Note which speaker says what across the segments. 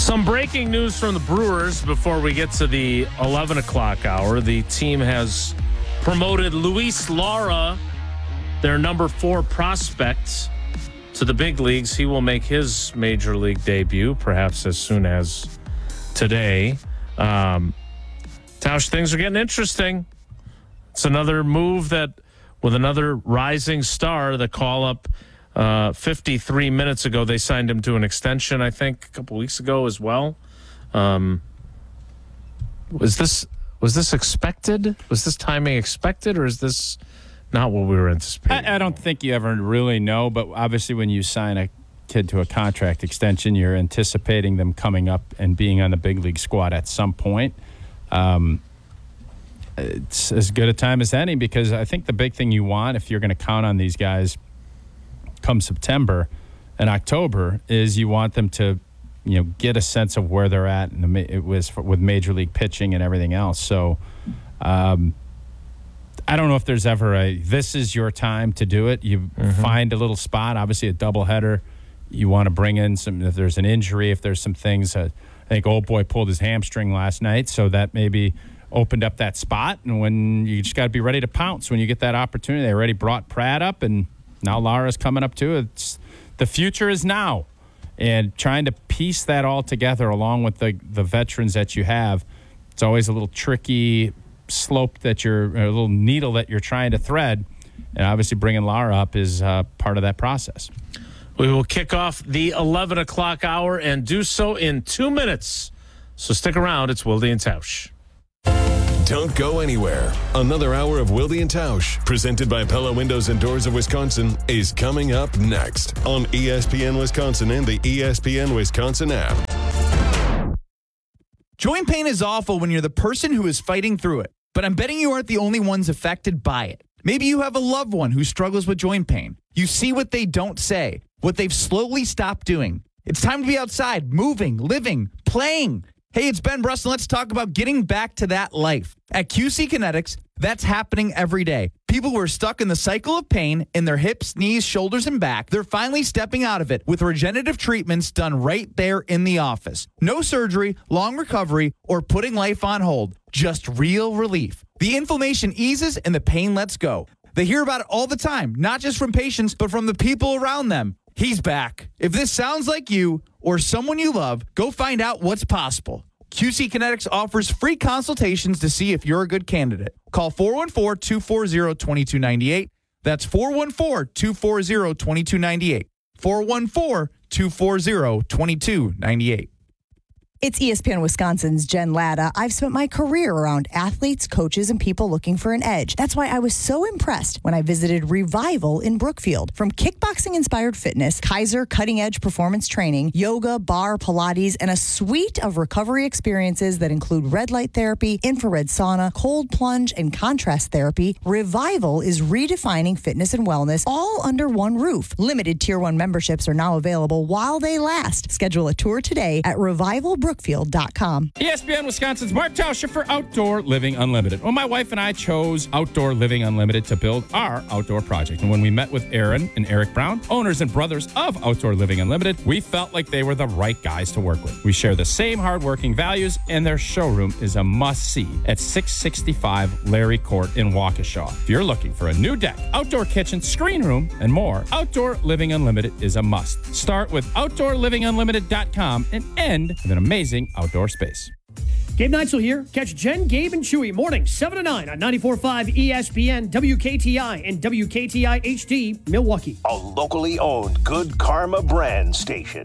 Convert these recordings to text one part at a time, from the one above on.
Speaker 1: Some breaking news from the Brewers before we get to the 11 o'clock hour. The team has promoted Luis Lara, their number 4 prospect, to the big leagues. He will make his major league debut, perhaps as soon as today. Tausch, things are getting interesting. It's another move that, with another rising star, the call-up 53 minutes ago, they signed him to an extension, I think, a couple weeks ago as well. Was this expected? Was this timing expected, or is this not what we were anticipating?
Speaker 2: I don't think you ever really know, but obviously when you sign a kid to a contract extension, you're anticipating them coming up and being on the big league squad at some point. It's as good a time as any, because I think the big thing you want, if you're going to count on these guys come September and October, is you want them to, get a sense of where they're at with major league pitching and everything else. So I don't know if there's ever this is your time to do it. You find a little spot, obviously a doubleheader. You want to bring in if there's an injury, if there's some things. I think Old Boy pulled his hamstring last night, so that maybe opened up that spot. And when you just got to be ready to pounce when you get that opportunity. They already brought Pratt up, and now Lara's coming up too. The future is now. And trying to piece that all together along with the veterans that you have, it's always a little tricky slope a little needle that you're trying to thread. And obviously bringing Lara up is part of that process.
Speaker 1: We will kick off the 11 o'clock hour and do so in 2 minutes. So stick around. It's Wilde and Tausch.
Speaker 3: Don't go anywhere. Another hour of Wilde and Tausch, presented by Pella Windows and Doors of Wisconsin, is coming up next on ESPN Wisconsin and the ESPN Wisconsin app.
Speaker 4: Joint pain is awful when you're the person who is fighting through it, but I'm betting you aren't the only ones affected by it. Maybe you have a loved one who struggles with joint pain. You see what they don't say, what they've slowly stopped doing. It's time to be outside, moving, living, playing. Hey, it's Ben Brust, and let's talk about getting back to that life. At QC Kinetics, that's happening every day. People who are stuck in the cycle of pain in their hips, knees, shoulders, and back, they're finally stepping out of it with regenerative treatments done right there in the office. No surgery, long recovery, or putting life on hold. Just real relief. The inflammation eases and the pain lets go. They hear about it all the time, not just from patients, but from the people around them. He's back. If this sounds like you or someone you love, go find out what's possible. QC Kinetics offers free consultations to see if you're a good candidate. Call 414-240-2298. That's 414-240-2298. 414-240-2298.
Speaker 5: It's ESPN Wisconsin's Jen Latta. I've spent my career around athletes, coaches, and people looking for an edge. That's why I was so impressed when I visited Revival in Brookfield. From kickboxing-inspired fitness, Kaiser cutting-edge performance training, yoga, bar, Pilates, and a suite of recovery experiences that include red light therapy, infrared sauna, cold plunge, and contrast therapy, Revival is redefining fitness and wellness all under one roof. Limited Tier 1 memberships are now available while they last. Schedule a tour today at revivalbrookfield.com.
Speaker 2: ESPN Wisconsin's Mark Tauscher for Outdoor Living Unlimited. Well, my wife and I chose Outdoor Living Unlimited to build our outdoor project. And when we met with Aaron and Eric Brown, owners and brothers of Outdoor Living Unlimited, we felt like they were the right guys to work with. We share the same hardworking values, and their showroom is a must-see at 665 Larry Court in Waukesha. If you're looking for a new deck, outdoor kitchen, screen room, and more, Outdoor Living Unlimited is a must. Start with OutdoorLivingUnlimited.com and end with an amazing outdoor space.
Speaker 6: Gabe Neitzel here. Catch Jen, Gabe, and Chewy mornings 7 to 9 on 94.5 ESPN, WKTI, and WKTI HD, Milwaukee.
Speaker 7: A locally owned Good Karma brand station.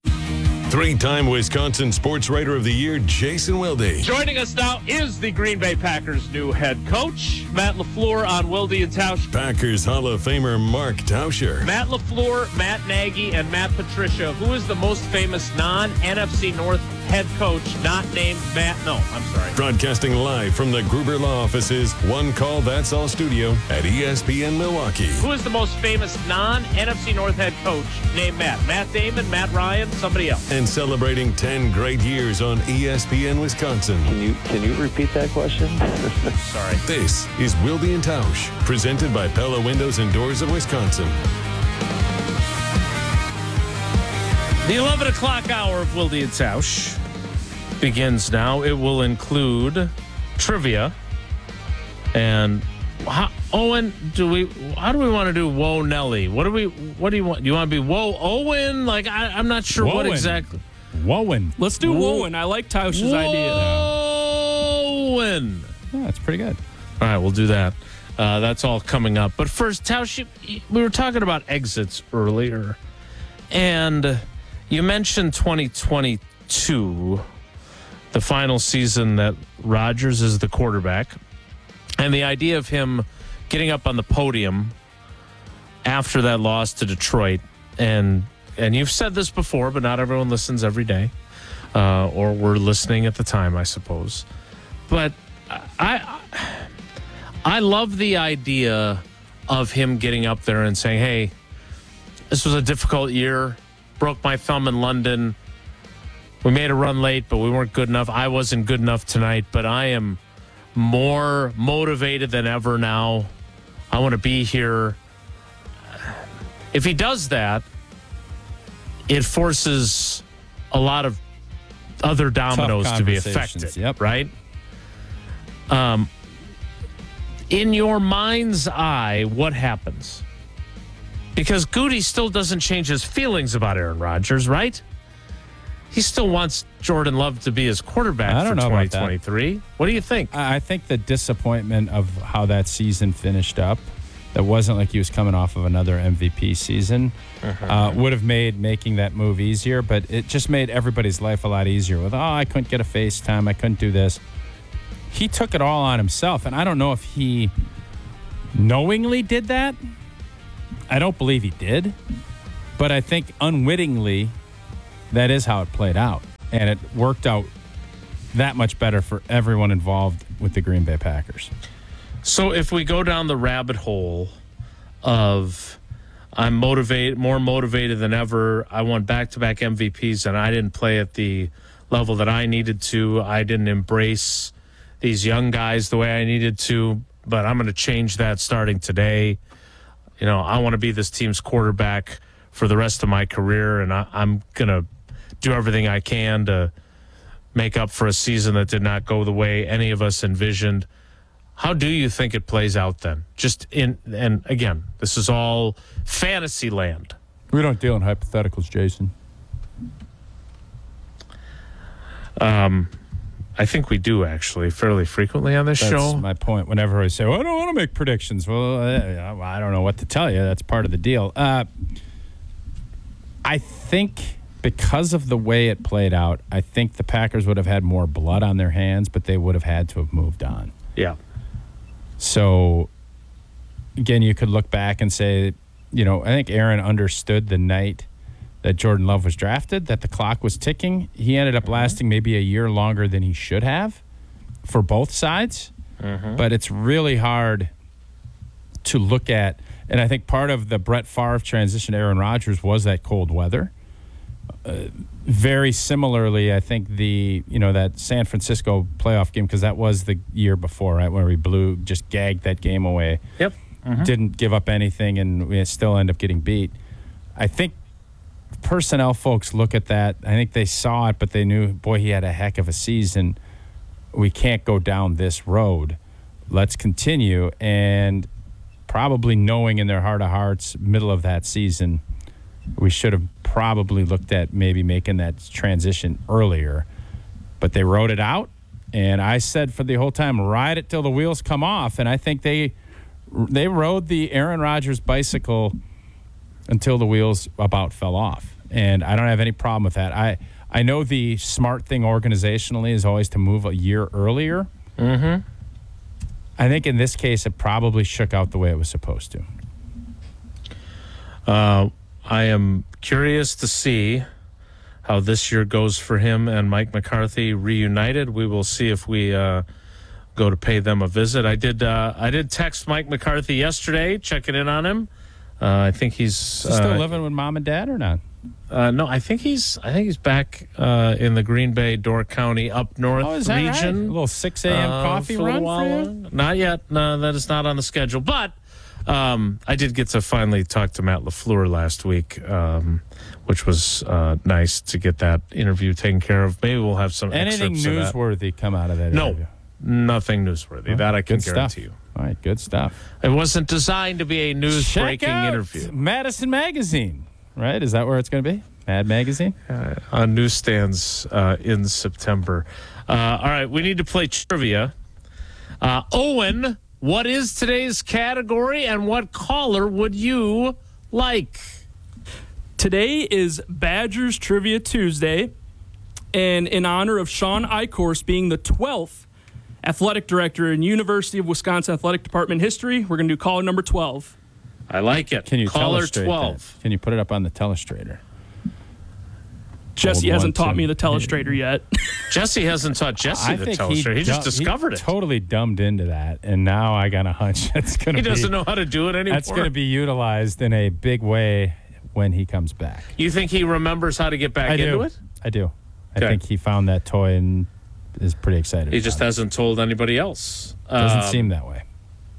Speaker 3: 3-time Wisconsin Sports Writer of the Year, Jason Wilde.
Speaker 1: Joining us now is the Green Bay Packers' new head coach, Matt LaFleur, on Wilde and Tausch.
Speaker 3: Packers Hall of Famer Mark Tauscher.
Speaker 1: Matt LaFleur, Matt Nagy, and Matt Patricia. Who is the most famous non-NFC North head coach not named Matt? No, I'm sorry.
Speaker 3: Broadcasting live from the Gruber Law offices, One Call That's All studio at ESPN Milwaukee.
Speaker 1: Who is the most famous non-NFC North head coach named Matt? Matt Damon, Matt Ryan, somebody else.
Speaker 3: And celebrating 10 great years on ESPN Wisconsin.
Speaker 8: Can you repeat that question?
Speaker 1: Sorry.
Speaker 3: This is Wilde and Tausch, presented by Pella Windows and Doors of Wisconsin.
Speaker 1: The 11 o'clock hour of Wilde and Tausch begins now. It will include trivia. And Owen, how do we want to do Whoa Nelly? What do you want? Do you want to be Whoa Owen? Like, I'm not sure
Speaker 2: Wowen.
Speaker 1: what exactly.
Speaker 2: Wowen.
Speaker 9: Let's do Wowen. I like Tausch's idea.
Speaker 1: Wowen.
Speaker 2: Yeah, that's pretty good.
Speaker 1: All right, we'll do that. That's all coming up. But first, Tausch, we were talking about exits earlier. And you mentioned 2022, the final season that Rodgers is the quarterback. And the idea of him getting up on the podium after that loss to Detroit. And you've said this before, but not everyone listens every day. Or were listening at the time, I suppose. But I love the idea of him getting up there and saying, hey, this was a difficult year. Broke my thumb in London. We made a run late, but we weren't good enough. I wasn't good enough tonight, but I am more motivated than ever now. I want to be here. If he does that, it forces a lot of other dominoes to be affected, right? In your mind's eye, what happens? Because Goody still doesn't change his feelings about Aaron Rodgers, right? He still wants Jordan Love to be his quarterback for 2023. What do you think?
Speaker 2: I think the disappointment of how that season finished up, that wasn't like he was coming off of another MVP season, would have made making that move easier, but it just made everybody's life a lot easier with, I couldn't get a FaceTime, I couldn't do this. He took it all on himself, and I don't know if he knowingly did that. I don't believe he did, but I think unwittingly, that is how it played out. And it worked out that much better for everyone involved with the Green Bay Packers.
Speaker 1: So if we go down the rabbit hole of I'm more motivated than ever, I won back-to-back MVPs, and I didn't play at the level that I needed to. I didn't embrace these young guys the way I needed to, but I'm going to change that starting today. You know, I want to be this team's quarterback for the rest of my career, and I'm going to do everything I can to make up for a season that did not go the way any of us envisioned. How do you think it plays out then? And again, this is all fantasy land.
Speaker 2: We don't deal in hypotheticals, Jason.
Speaker 1: I think we do, actually, fairly frequently on this show.
Speaker 2: That's my point. Whenever I say, I don't want to make predictions. Well, I don't know what to tell you. That's part of the deal. I think because of the way it played out, I think the Packers would have had more blood on their hands, but they would have had to have moved on.
Speaker 1: Yeah.
Speaker 2: So, again, you could look back and say, I think Aaron understood the night that Jordan Love was drafted, that the clock was ticking. He ended up lasting maybe a year longer than he should have for both sides. But it's really hard to look at. And I think part of the Brett Favre transition to Aaron Rodgers was that cold weather. Very similarly, I think that San Francisco playoff game, because that was the year before, right, where we just gagged that game away.
Speaker 1: Yep.
Speaker 2: Didn't give up anything, and we still end up getting beat. I think personnel folks look at that. I think they saw it, but they knew, boy, he had a heck of a season. We can't go down this road. Let's continue. And probably knowing in their heart of hearts, middle of that season, we should have probably looked at maybe making that transition earlier. But they rode it out. And I said for the whole time, ride it till the wheels come off. And I think they rode the Aaron Rodgers bicycle until the wheels about fell off. And I don't have any problem with that. I know the smart thing organizationally is always to move a year earlier. I think in this case, it probably shook out the way it was supposed to.
Speaker 1: I am curious to see how this year goes for him and Mike McCarthy reunited. We will see if we go to pay them a visit. I did text Mike McCarthy yesterday, checking in on him. I think he's
Speaker 2: still living with mom and dad or not?
Speaker 1: No, I think he's back in the Green Bay, Door County, up north region.
Speaker 2: Right? A little 6 a.m. coffee run for you?
Speaker 1: Not yet. No, that is not on the schedule. But I did get to finally talk to Matt LaFleur last week, which was nice to get that interview taken care of. Maybe we'll have some
Speaker 2: anything
Speaker 1: excerpts
Speaker 2: newsworthy come out of that interview?
Speaker 1: Nothing newsworthy. That I can guarantee you.
Speaker 2: All right, good stuff.
Speaker 1: It wasn't designed to be a news-breaking interview.
Speaker 2: Madison Magazine, right? Is that where it's going to be? Mad Magazine?
Speaker 1: On newsstands in September. All right, we need to play trivia. Owen, what is today's category and what caller would you like?
Speaker 9: Today is Badgers Trivia Tuesday, and in honor of Sean Eichhorst being the 12th athletic director in University of Wisconsin Athletic Department history, we're going to do caller number 12.
Speaker 1: I like it.
Speaker 2: Can you
Speaker 1: caller
Speaker 2: telestrate
Speaker 1: 12?
Speaker 2: That? Can you put it up on the telestrator?
Speaker 9: Jesse hasn't taught me the telestrator yet.
Speaker 1: Jesse hasn't taught Jesse the telestrator. He just discovered it.
Speaker 2: Totally dumbed into that, and now I got a hunch that's going to be...
Speaker 1: He doesn't know how to do it anymore.
Speaker 2: That's going to be utilized in a big way when he comes back.
Speaker 1: You think he remembers how to get back into it?
Speaker 2: I do.
Speaker 1: Okay.
Speaker 2: I think he found that toy and is pretty excited.
Speaker 1: He just hasn't told anybody else.
Speaker 2: Doesn't seem that way.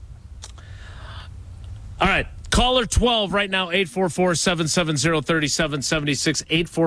Speaker 1: All right. Caller 12 right now, 844-770-3776,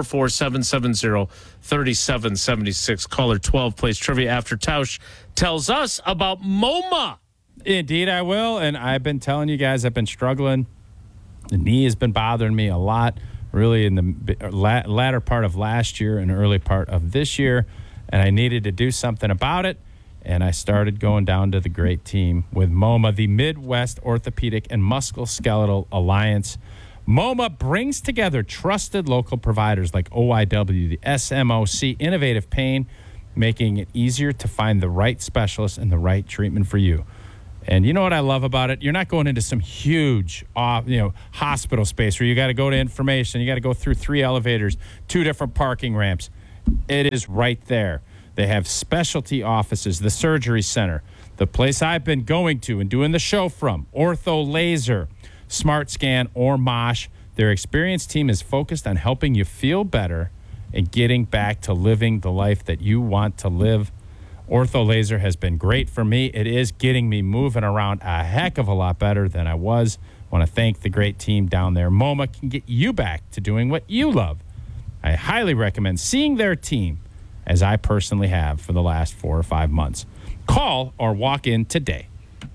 Speaker 1: 844-770-3776. Caller 12 plays trivia after Tausch tells us about MoMA.
Speaker 2: Indeed, I will. And I've been telling you guys I've been struggling. The knee has been bothering me a lot, really in the latter part of last year and early part of this year. And I needed to do something about it. And I started going down to the great team with MoMA, the Midwest Orthopedic and Musculoskeletal Alliance. MoMA brings together trusted local providers like OIW, the SMOC, Innovative Pain, making it easier to find the right specialist and the right treatment for you. And you know what I love about it? You're not going into some huge hospital space where you got to go to information. You got to go through 3 elevators, 2 different parking ramps. It is right there. They have specialty offices, the surgery center, the place I've been going to and doing the show from, Ortho Laser, Smart Scan, or Mosh. Their experienced team is focused on helping you feel better and getting back to living the life that you want to live. Ortho Laser has been great for me. It is getting me moving around a heck of a lot better than I was. I want to thank the great team down there. MoMA can get you back to doing what you love. I highly recommend seeing their team, as I personally have for the last 4 or 5 months. Call or walk in today.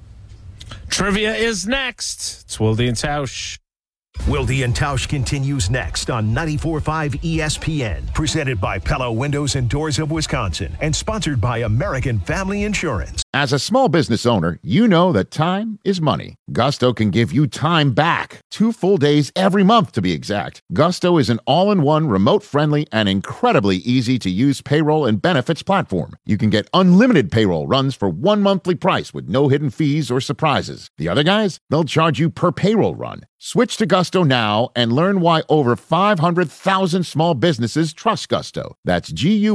Speaker 1: Trivia is next. It's Wilde and Tausch.
Speaker 7: Wilde and Tausch continues next on 94.5 ESPN. Presented by Pella Windows and Doors of Wisconsin and sponsored by American Family Insurance.
Speaker 10: As a small business owner, you know that time is money. Gusto can give you time back. 2 full days every month, to be exact. Gusto is an all-in-one, remote-friendly, and incredibly easy-to-use payroll and benefits platform. You can get unlimited payroll runs for 1 monthly price with no hidden fees or surprises. The other guys, they'll charge you per payroll run. Switch to Gusto now and learn why over 500,000 small businesses trust Gusto. That's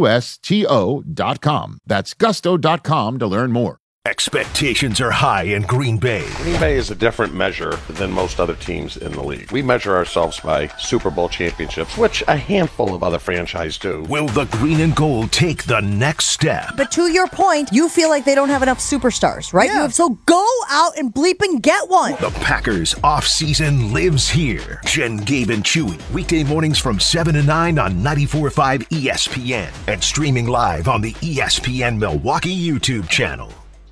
Speaker 10: GUSTO.com. That's gusto.com to learn more.
Speaker 7: Expectations are high in Green Bay.
Speaker 11: Green Bay is a different measure than most other teams in the league. We measure ourselves by Super Bowl championships, which a handful of other franchises do.
Speaker 7: Will the green and gold take the next step?
Speaker 5: But to your point, you feel like they don't have enough superstars, right?
Speaker 12: Yeah.
Speaker 5: So go out and bleep and get one.
Speaker 7: The Packers offseason lives here. Jen, Gabe, and Chewy. Weekday mornings from 7 to 9 on 94.5 ESPN. And streaming live on the ESPN Milwaukee YouTube channel.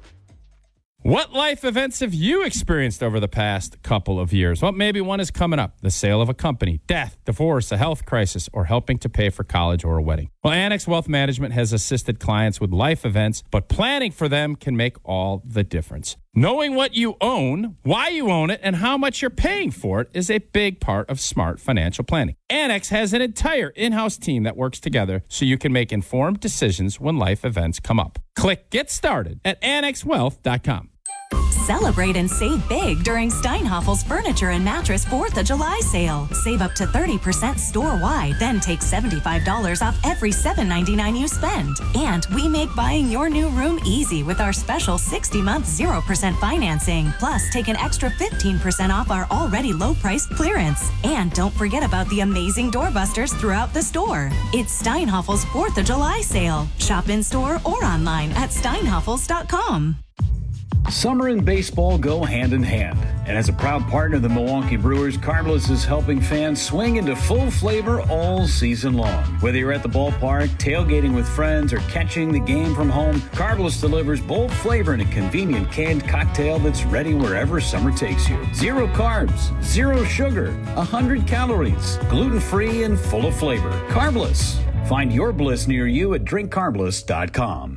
Speaker 2: What life events have you experienced over the past couple of years? Well, maybe one is coming up. The sale of a company, death, divorce, a health crisis, or helping to pay for college or a wedding. Well, Annex Wealth Management has assisted clients with life events, but planning for them can make all the difference. Knowing what you own, why you own it, and how much you're paying for it is a big part of smart financial planning. Annex has an entire in-house team that works together so you can make informed decisions when life events come up. Click Get Started at annexwealth.com.
Speaker 13: Celebrate and save big during Steinhaffel's Furniture and Mattress 4th of July sale. Save up to 30% store-wide, then take $75 off every $7.99 you spend. And we make buying your new room easy with our special 60-month 0% financing. Plus, take an extra 15% off our already low-priced clearance. And don't forget about the amazing doorbusters throughout the store. It's Steinhaffel's 4th of July sale. Shop in-store or online at steinhaffels.com.
Speaker 14: Summer and baseball go hand in hand.
Speaker 12: And as a proud partner of the Milwaukee Brewers, Carbless is helping fans swing into full flavor all season long. Whether you're at the ballpark, tailgating with friends, or catching the game from home, Carbless delivers bold flavor in a convenient canned cocktail that's ready wherever summer takes you. 0 carbs, 0 sugar, 100 calories, gluten-free and full of flavor. Carbless. Find your bliss near you at drinkcarbless.com.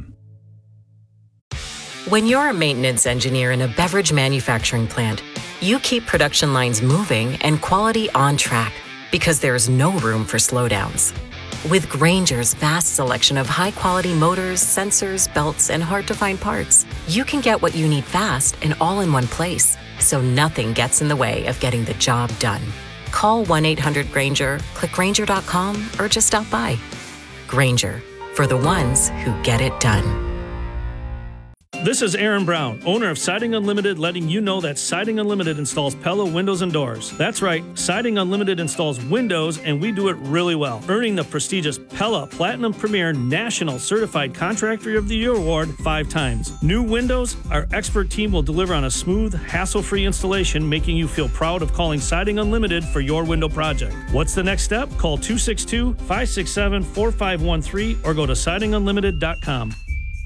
Speaker 14: When you're a maintenance engineer in a beverage manufacturing plant, you keep production lines moving and quality on track because there's no room for slowdowns. With Grainger's vast selection of high-quality motors, sensors, belts, and hard-to-find parts, you can get what you need fast and all in one place, so nothing gets in the way of getting the job done. Call 1-800-GRAINGER, click Grainger.com, or just stop by. Grainger, for the ones who get it done.
Speaker 1: This is Aaron Brown, owner of Siding Unlimited, letting you know that Siding Unlimited installs Pella windows and doors. That's right, Siding Unlimited installs windows, and we do it really well, earning the prestigious Pella Platinum Premier National Certified Contractor of the Year award 5 times. New windows, our expert team will deliver on a smooth, hassle-free installation, making you feel proud of calling Siding Unlimited for your window project. What's the next step? Call 262-567-4513 or go to sidingunlimited.com.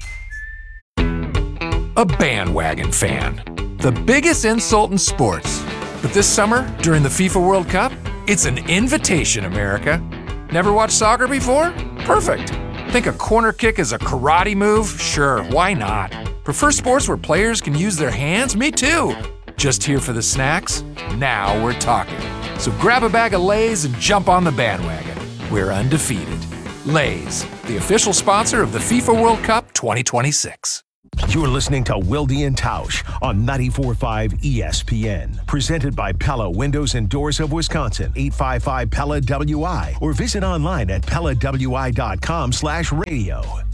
Speaker 15: A bandwagon fan. The biggest insult in sports. But this summer, during the FIFA World Cup, it's an invitation, America. Never watched soccer before? Perfect. Think a corner kick is a karate move? Sure, why not? Prefer sports where players can use their hands? Me too. Just here for the snacks? Now we're talking. So grab a bag of Lay's and jump on the bandwagon. We're undefeated. Lay's, the official sponsor of the FIFA World Cup 2026.
Speaker 7: You're listening to Wilde and Tausch on 94.5 ESPN. Presented by Pella Windows and Doors of Wisconsin, 855 Pella WI, or visit online at PellaWI.com/radio.